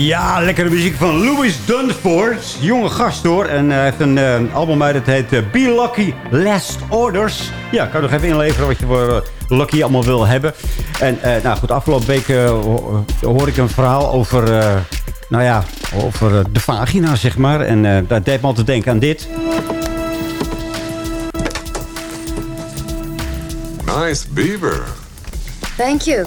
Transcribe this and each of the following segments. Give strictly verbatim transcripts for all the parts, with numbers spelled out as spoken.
Ja, lekkere muziek van Louis Dunford. Jonge gast hoor. En hij heeft een uh, album uit, het heet uh, Be Lucky Last Orders. Ja, kan je nog even inleveren wat je voor uh, Lucky allemaal wil hebben. En uh, nou goed, afgelopen week uh, hoor ik een verhaal over, uh, nou ja, over uh, de vagina, zeg maar. En uh, dat deed me altijd denken aan dit. Nice beaver. Thank you.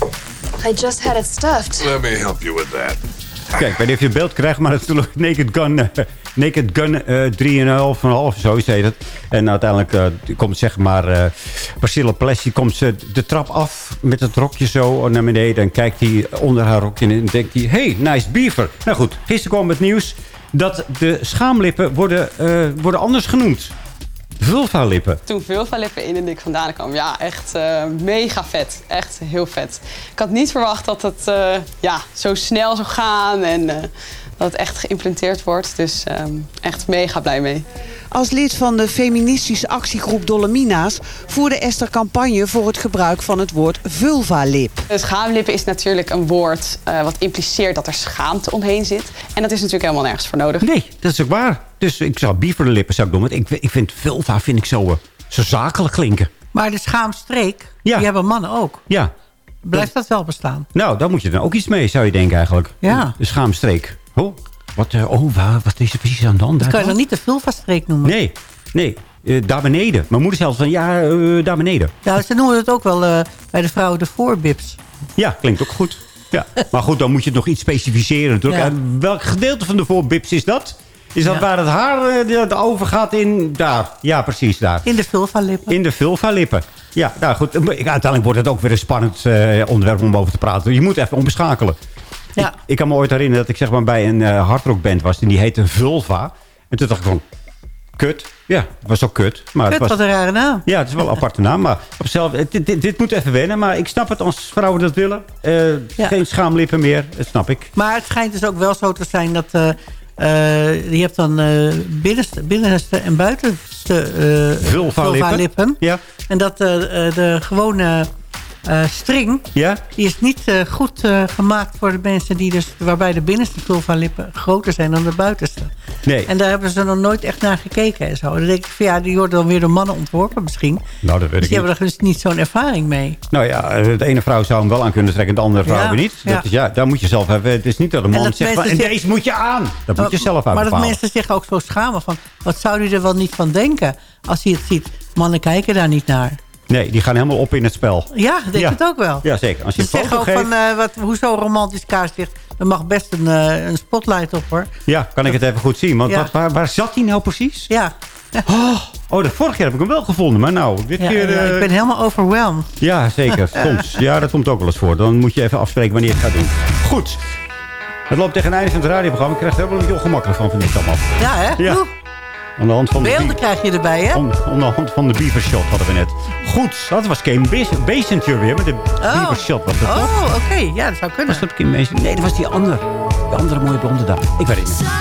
I just had it stuffed. Let me help you with that. Kijk, ik weet niet of je het beeld krijgt, maar het is natuurlijk Naked Gun, uh, Naked Gun uh, drie komma vijf, of zo heet het. En uiteindelijk uh, komt zeg maar uh, Priscilla Plessie komt ze de trap af met het rokje zo naar beneden. En kijkt hij onder haar rokje en denkt hij, hey, nice beaver. Nou goed, gisteren kwam het nieuws dat de schaamlippen worden, uh, worden anders genoemd. Vulva-lippen. Toen vulva-lippen in en ik vandaan kwam, ja, echt uh, mega vet. Echt heel vet. Ik had niet verwacht dat het uh, ja, zo snel zou gaan en uh, dat het echt geïmplementeerd wordt. Dus um, echt mega blij mee. Als lid van de feministische actiegroep Dolomina's voerde Esther campagne voor het gebruik van het woord vulva-lip. Schaamlippen is natuurlijk een woord uh, wat impliceert dat er schaamte omheen zit. En dat is natuurlijk helemaal nergens voor nodig. Nee, dat is ook waar. Dus ik zou beaverlippen zou ik doen. Want ik, ik vind vulva vind ik zo, uh, zo zakelijk klinken. Maar de schaamstreek, ja. Die hebben mannen ook. Ja. Blijft dat wel bestaan? Nou, daar moet je dan ook iets mee, zou je denken eigenlijk. Ja. De schaamstreek. Oh, wat, uh, oh waar, wat is er precies aan de hand? Dat kan je dan niet de vulva-streek noemen? Nee, nee. Uh, daar beneden. Mijn moeder zelfs van, ja, uh, daar beneden. Ja, ze noemen het ook wel uh, bij de vrouwen de voorbips. Ja, klinkt ook goed. Ja. Maar goed, dan moet je het nog iets specificeren natuurlijk. Ja. En welk gedeelte van de voorbips is dat? Is dat ja. waar het haar uh, overgaat in... Daar, ja, precies daar. In de vulva-lippen. In de vulva-lippen. Ja, nou goed. Uiteindelijk wordt het ook weer een spannend uh, onderwerp om over te praten. Je moet even ombeschakelen. Ja. Ik, ik kan me ooit herinneren dat ik zeg maar bij een uh, hardrockband was. En die heette Vulva. En toen dacht ik van... Kut. Ja, het was ook kut. Maar kut, het was, wat een rare naam. Ja, het is wel een aparte naam. Maar op zelf, dit, dit, dit moet even wennen. Maar ik snap het als vrouwen dat willen. Uh, ja. Geen schaamlippen meer. Dat snap ik. Maar het schijnt dus ook wel zo te zijn dat... Uh, Uh, je hebt dan uh, binnenste, binnenste en buitenste uh, vulva-lippen. Ja. En dat uh, de gewone uh, string, ja? die is niet uh, goed uh, gemaakt voor de mensen die dus, waarbij de binnenste vulva-lippen groter zijn dan de buitenste. Nee. En daar hebben ze nog nooit echt naar gekeken en zo. Dan denk ik van ja, die worden dan weer door mannen ontworpen misschien. Nou, dat weet dus ik die niet. hebben er dus niet zo'n ervaring mee. Nou ja, de ene vrouw zou hem wel aan kunnen trekken en de andere vrouw ja, weer niet. Ja. Dat is, ja, daar moet je zelf hebben. Het is niet dat een man dat zegt van, en zeggen, deze moet je aan. Dat moet je zelf uit Maar bepalen. dat mensen zich ook zo schamen van, wat zou u er wel niet van denken als hij het ziet? Mannen kijken daar niet naar. Nee, die gaan helemaal op in het spel. Ja, denk ja. het ook wel. Ja, zeker. Als je Ze een foto zeggen ook geeft... van, uh, wat, hoezo romantisch kaarslicht? Er mag best een, uh, een spotlight op, hoor. Ja, kan ik het even goed zien. Want ja. wat, waar, waar zat hij nou precies? Ja. Oh, oh, de vorige keer heb ik hem wel gevonden. Maar nou, dit ja, keer... Uh... Ja, ik ben helemaal overwhelmed. Ja, zeker. Soms. Ja, dat komt ook wel eens voor. Dan moet je even afspreken wanneer je het gaat doen. Goed. Het loopt tegen het einde van het radioprogramma. Ik krijg er wel een beetje ongemakkelijk van, vind ik allemaal. Ja, hè? Ja. Aan de hand van de beelden krijg je erbij, hè? Aan, aan de hand van de beaver shot hadden we net. Goed, dat was Kim Basinger weer met de oh. beaver shot. Was dat oh, oké. Okay. Ja, dat zou kunnen. Was dat Kim Basinger? Nee, dat was die andere. Die andere mooie blonde daar. Ik weet het niet.